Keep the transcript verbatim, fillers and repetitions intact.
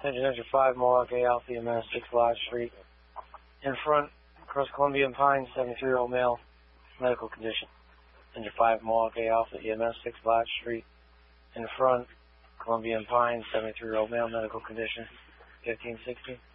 Engine Engine five, Mohawk A Alpha E M S, six Lodge Street. In front, across Columbia and Pines, seventy-three-year-old male, medical condition. Engine five, Mohawk A Alpha E M S, six Lodge Street. In front, Columbia and Pines, seventy-three-year-old male, medical condition, fifteen sixty.